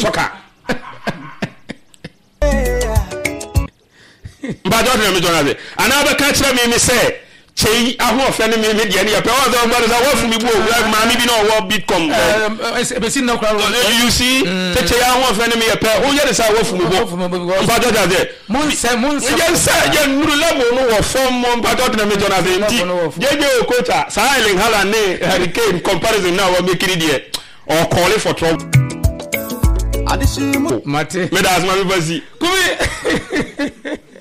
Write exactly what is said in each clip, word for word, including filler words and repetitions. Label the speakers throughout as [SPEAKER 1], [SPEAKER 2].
[SPEAKER 1] soka ba do na me Jonathan ana be ka kire me me say chei aho ofe ne me me dia ne ya pe o do mo do wo fu mi bu o ma mi bi no wo bitcom
[SPEAKER 2] be sin na kra
[SPEAKER 1] you see te chei aho ofe ne me ya pe o ye de sa wo fu mi bu ba do da de
[SPEAKER 2] mon se mon se
[SPEAKER 1] ye se ye nuru level no wo form mo ba do na me Jonathan ti ye je o coach sa Erling Haaland ne Hurricane comparison na wo me kiri die or call for trouble
[SPEAKER 2] adisimu mate
[SPEAKER 1] me da asma be basi kumi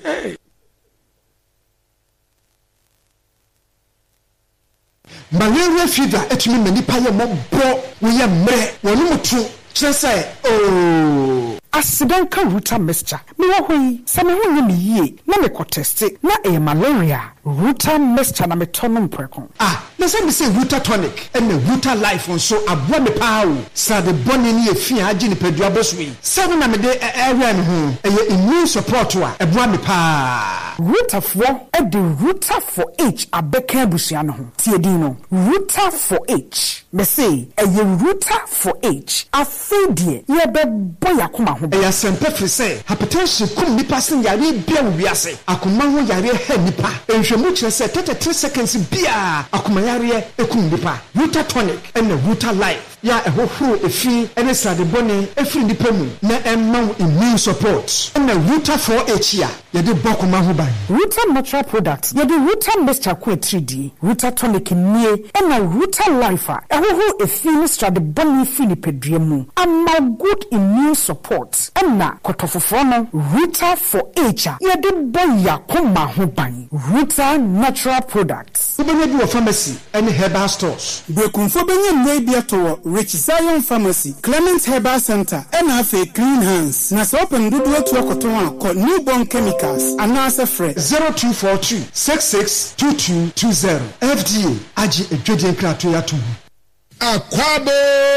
[SPEAKER 3] malaria fever etumi manipa ye mo bo wo ye mre wonu mutu kire say oh
[SPEAKER 4] Asidanka Ruta mixture. Me wa hoi, sa me ho me yie, na me ko teste, na e malaria. Ruta mixture na me tono mprekon.
[SPEAKER 3] Ah, na say me say Ruta tonic, and the Ruta life on so aboa me pa o. Sa de boni ni efi agi ni pedua bosui. Sa na me de area no ho, e ye immune support wa, aboa me pa.
[SPEAKER 4] Ruta fo e de Ruta for H abeka abusua no ho. Tie din no. Ruta for H. Me say, e ye Ruta for H. Afedie, ye be boya kuma ho.
[SPEAKER 3] E ya sempe fri say, hypertension kum nipa sin yare bia wo wiase. Akuma ho yare he nipa. Enhwemu kire say thirty-three seconds bia akuma yare ekum nipa. Ruta tonic and the Ruta life. Ya ehohoro efi ene sade boni efri nipa mu na emma immune support. And the Ruta for H ya, ye de bokuma ho ban.
[SPEAKER 4] Ruta natural products, ye de Ruta mixture ko three D. Ruta tonic nie and the Ruta life. Ehohoro efi sade boni fi ni pedua mu. Amma good immune support. Enna kotofofo no Ruta for H ye de boya koma ho ban. Ruta natural products.
[SPEAKER 3] Ubenya bi wo pharmacy and herbal stores.
[SPEAKER 5] Bekunfo benya nwai bi ato Rich Zion Pharmacy, Clement Herbal Center, and have a Clean Hands. Na so open dudu to akoto ko newborn chemicals anase free
[SPEAKER 3] zero two four two six six two two two zero. F D A agi edwede nkrato ya to.
[SPEAKER 6] Akwabo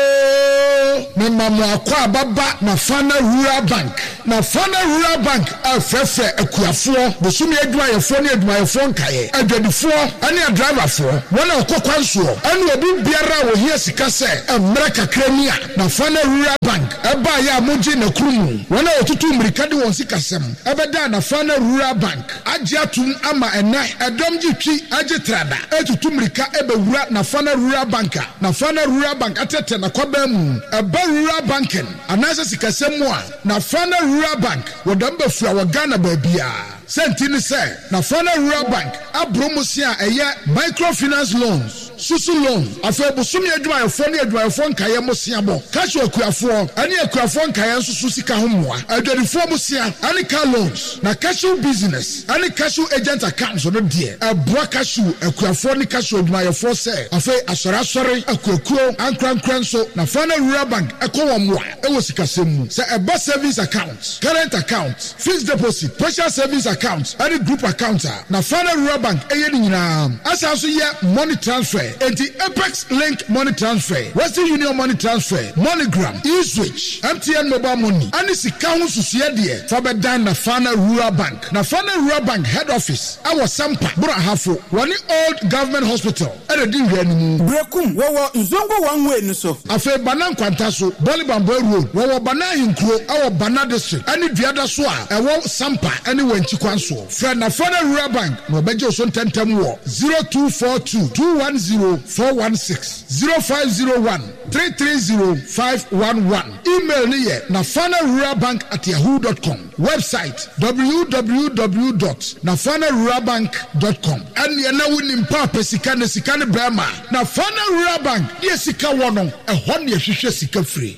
[SPEAKER 6] me mamu akwa baba na Fana Rural Bank na Fana Rural Bank afefe akuafo bosumi eduma yefo ne eduma yefo nkaye adwadifo ane driverfo wona okokwanso ane obi biara wo hia sika se emre kakramia na Fana Rural Bank eba ya moji na kurumu wona otutu mrikade won sikasem ebeda na Fana Rural Bank agi atum ama ene edomji twi agi trada etutu mrika ebewura na Fana Rural Bank na Fana Rural Bank atete na kwabam eba Rural Banking anasa sikasem a na Fana Rural Bank wodamba fua wa Ghana babia sentini se na Fana Rural Bank abromosia eye microfinance loans susu loan afebusumi adwuma yefo ne adwuma yefo nkaye mosia bo cash okuafo ani akuafo nkaye susu sika homoa adwadifo mosia ani car loans na cash business ani cash agent accounts no de abua cash akuafo ni cash adwuma yefo se afe asore asore akuakuo ankrankranso na Fana Rural Bank ekowomoa ewo sika semu se eba savings account current account fixed deposit special savings account any group account na Fana Rural Bank eye ni nyina asaso ye money transfer enti Apex Link money transfer Western Union money transfer MoneyGram eSwitch M T N mobile money ani sika ho susuye de fa bedan na Fana Rural Bank na Fana Rural Bank head office awo Sampa bura hafo woni old government hospital e de hwe ni mu
[SPEAKER 5] brekum wo nzongo one way no so
[SPEAKER 6] afa bana nkwanta so Bolibambo road wo bana hinkuro awo bana district ani duada so a ewo Sampa ani wanchi kwanso fra na Fana Rural Bank no beje so ntentem wo zero two four two two one zero four one six zero five zero one three three zero five one one. Email ni ye na fana rural bank at yahoo dot com. Website w w w dot nafana rural bank dot com. And ye na wini mpa pesikane sikane brema na Fana Rural Bank ye sika wono e hon ye hwehwe sika free.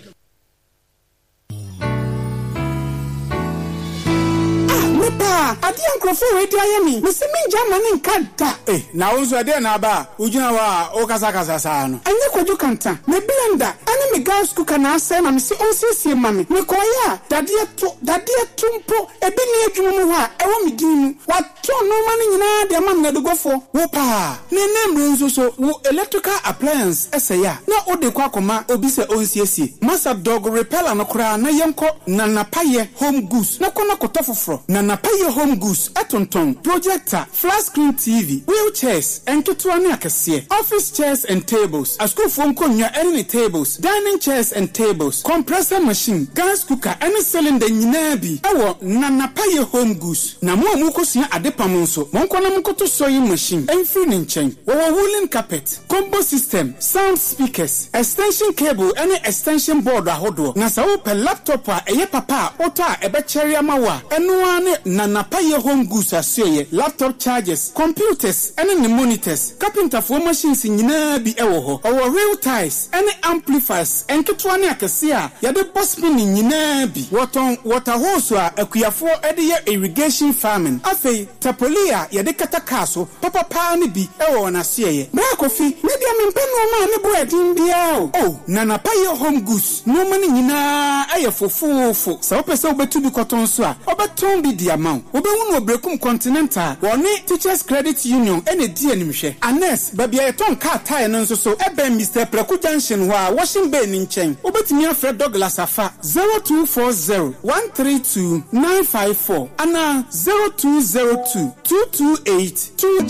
[SPEAKER 5] Pa, adi ankrofo we dia ye mi. Mesi mi jama ni nkada. Eh, na unso ade na ba. Ujina wa o kasa kasa sa no. Anye koju kanta. Me blender, ani me gas cooker na ase na me si onsiesie mami. Me koya, dade to, dade tumpo, ebi ni adwumu ha, ewo me dinu. Wa to no mani nyina de mam na de gofo. Wo pa, ne nemre nso so wo electrical appliance ese ya. Na o de kwa akoma obi se onsiesie. Masa dog repeller no kra na yenko na napaye home goods. Na kona kotofofro. Na napaye home goods atonton projector flat screen T V wheelchairs and tutuani akese office chairs and tables a school sukuufo nkonya any tables, dining chairs and tables, compressor machine, gas cooker, any cylinder nyina bi. Ewo Nana Paye Home Goods. Na mo mu kosua adepam nso. Mo nkona mo koto sewing machine. Emfiri ne nchen. Wo woolen carpet, combo system, sound speakers, extension cable, any extension board ahodo. Na sa wo pe laptop a eye papa auto a ebe cherry amawa. Eno ane Nana Paye Home Goods aseye. Laptop chargers, computers, any ne monitors, carpenter for machines nyina bi ewo ho. Our real ties, any amplifiers, enketwa ne akese a yade bossman nyina bi. Waton water hose a akuyafo ede ye irrigation farming. Afei tapolia yade kata kaso papa pa ne bi ewo na seye. Bra kofi, ne dia mempenu ma ne bo edin bia o. Oh, Nana Paye Home Goods. No mani nyina aye fofofo. Sa opese obetu bi koton so a, obeton bi di amount. Obehu no Brekum Continental, woni Teachers Credit Union ene di animhwe. Anes babia yeton car tire no nso so ebe Mister Preku Junction wa Washington Bay ni nchen. Obetimi afre Douglas afa zero two four zero one three two nine five four ana zero two zero two two two eight two